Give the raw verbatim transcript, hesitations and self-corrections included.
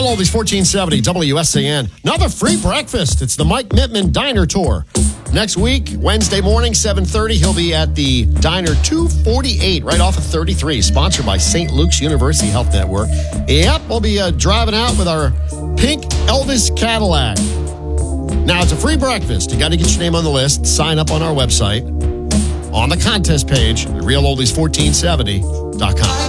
Oldies fourteen seventy W S A N. Another free breakfast. It's the Mike Mittman Diner Tour. Next week, Wednesday morning, seven thirty, he'll be at the Diner two forty-eight, right off of thirty-three, sponsored by Saint Luke's University Health Network. Yep, we'll be uh, driving out with our pink Elvis Cadillac. Now, it's a free breakfast. You got to get your name on the list. Sign up on our website on the contest page at real oldies fourteen seventy dot com.